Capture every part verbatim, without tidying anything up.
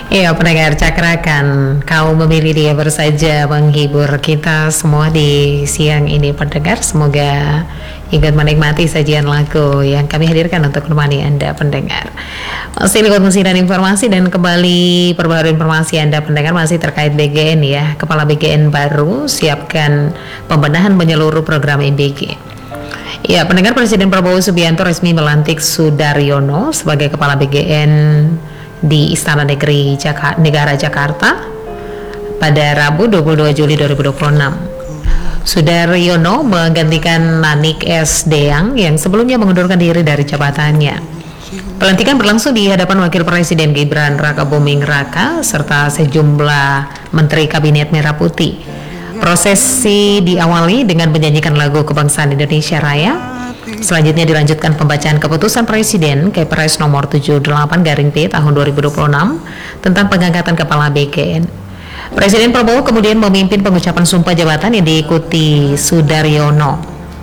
Iya, pendengar cakrakan, kau memilih dia baru saja menghibur kita semua di siang ini pendengar. Semoga ikut menikmati sajian lagu yang kami hadirkan untuk menemani Anda pendengar. Masih lewat musik dan informasi, dan kembali perbaharui informasi Anda pendengar masih terkait B G N ya. Kepala B G N baru siapkan pembenahan menyeluruh program M B G. Ya, pendengar, Presiden Prabowo Subianto resmi melantik Sudaryono sebagai Kepala B G N di Istana Negeri Jaka, Negara Jakarta pada Rabu dua puluh dua Juli dua ribu dua puluh enam. Sudaryono menggantikan Nanik S. Deang yang sebelumnya mengundurkan diri dari jabatannya. Pelantikan berlangsung di hadapan Wakil Presiden Gibran Rakabuming Raka serta sejumlah Menteri Kabinet Merah Putih. Prosesi diawali dengan menyanyikan lagu kebangsaan Indonesia Raya. Selanjutnya dilanjutkan pembacaan keputusan Presiden Kepres nomor tujuh puluh delapan garing P tahun dua ribu dua puluh enam tentang pengangkatan Kepala B G N. Presiden Prabowo kemudian memimpin pengucapan sumpah jabatan yang diikuti Sudaryono.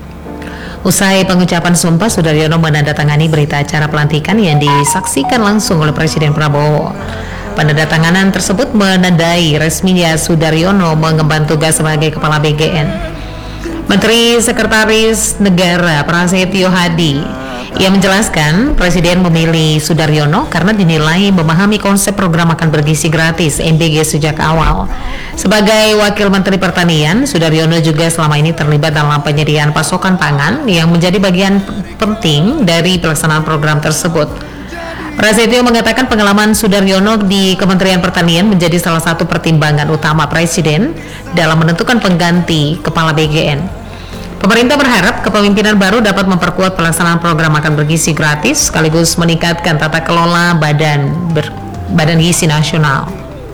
Usai pengucapan sumpah, Sudaryono menandatangani berita acara pelantikan yang disaksikan langsung oleh Presiden Prabowo. Penandatanganan tersebut menandai resminya Sudaryono mengemban tugas sebagai Kepala B G N. Menteri Sekretaris Negara Prasetyo Hadi ia menjelaskan Presiden memilih Sudaryono karena dinilai memahami konsep program makan bergizi gratis M B G sejak awal. Sebagai Wakil Menteri Pertanian, Sudaryono juga selama ini terlibat dalam penyediaan pasokan pangan yang menjadi bagian penting dari pelaksanaan program tersebut. Prasetyo mengatakan pengalaman Sudaryono di Kementerian Pertanian menjadi salah satu pertimbangan utama Presiden dalam menentukan pengganti Kepala B G N. Pemerintah berharap kepemimpinan baru dapat memperkuat pelaksanaan program makan bergizi gratis sekaligus meningkatkan tata kelola badan ber, Badan Gizi Nasional.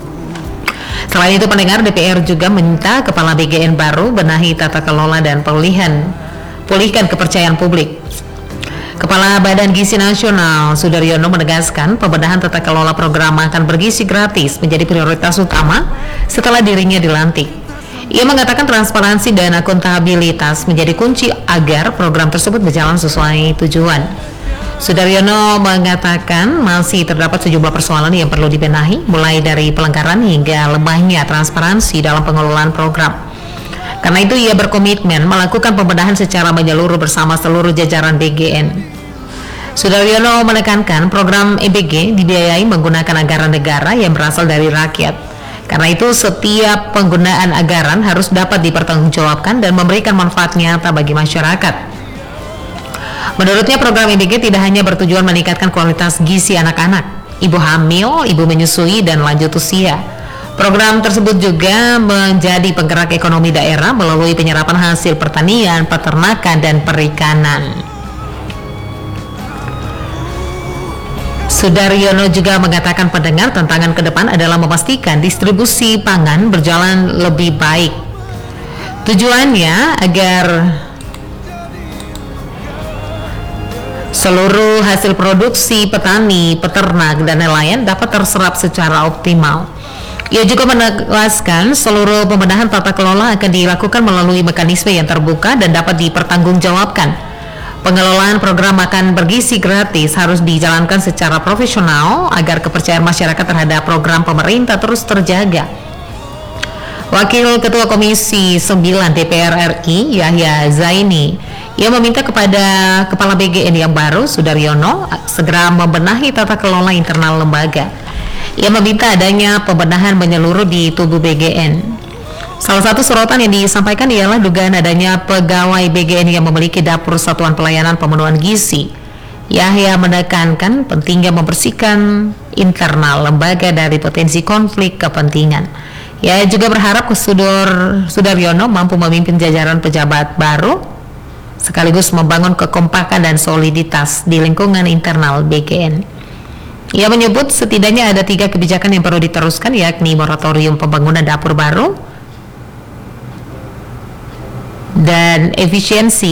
Selain itu, pendengar, D P R juga meminta Kepala B G N baru benahi tata kelola dan pemulihan pulihkan kepercayaan publik. Kepala Badan Gizi Nasional Sudaryono menegaskan pembenahan tata kelola program makan bergizi gratis menjadi prioritas utama setelah dirinya dilantik. Ia mengatakan transparansi dan akuntabilitas menjadi kunci agar program tersebut berjalan sesuai tujuan. Sudaryono mengatakan masih terdapat sejumlah persoalan yang perlu dibenahi, mulai dari pelanggaran hingga lemahnya transparansi dalam pengelolaan program. Karena itu ia berkomitmen melakukan pembenahan secara menyeluruh bersama seluruh jajaran B G N. Sudaryono menekankan program M B G dibiayai menggunakan anggaran negara yang berasal dari rakyat. Karena itu setiap penggunaan anggaran harus dapat dipertanggungjawabkan dan memberikan manfaat nyata bagi masyarakat. Menurutnya program M B G tidak hanya bertujuan meningkatkan kualitas gizi anak-anak, ibu hamil, ibu menyusui, dan lanjut usia. Program tersebut juga menjadi penggerak ekonomi daerah melalui penyerapan hasil pertanian, peternakan, dan perikanan. Sudaryono juga mengatakan pendengar tantangan ke depan adalah memastikan distribusi pangan berjalan lebih baik. Tujuannya agar seluruh hasil produksi petani, peternak, dan nelayan dapat terserap secara optimal. Ia juga menegaskan seluruh pembenahan tata kelola akan dilakukan melalui mekanisme yang terbuka dan dapat dipertanggungjawabkan. Pengelolaan program makan bergizi gratis harus dijalankan secara profesional agar kepercayaan masyarakat terhadap program pemerintah terus terjaga. Wakil Ketua Komisi sembilan D P R R I Yahya Zaini ia meminta kepada Kepala B G N yang baru Sudaryono segera membenahi tata kelola internal lembaga. Ia meminta adanya pembenahan menyeluruh di tubuh B G N. Salah satu sorotan yang disampaikan ialah dugaan adanya pegawai B G N yang memiliki dapur satuan pelayanan pemenuhan gizi. Yahya menekankan pentingnya membersihkan internal lembaga dari potensi konflik kepentingan. Ia juga berharap Sudar, Sudaryono mampu memimpin jajaran pejabat baru sekaligus membangun kekompakan dan soliditas di lingkungan internal B G N. Ia menyebut setidaknya ada tiga kebijakan yang perlu diteruskan, yakni moratorium pembangunan dapur baru dan efisiensi